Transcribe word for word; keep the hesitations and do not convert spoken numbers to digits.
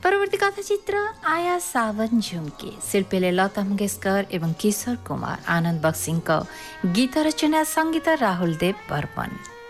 परवर्ती कथाचित्र आया सावन झुम्के शिल्पीले लता मङ्गेशकर एवं किशोर कुमार आनन्द बक्सिङको गीत रचना सङ्गीत राहुल देव बर्मन।